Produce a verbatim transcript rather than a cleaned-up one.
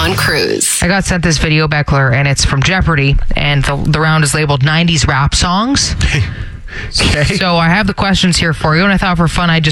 Dawn Cruz. I got sent this video, Beckler, and it's from Jeopardy, and the, the round is labeled nineties rap songs. Okay. So I have the questions here for you, and I thought for fun I'd just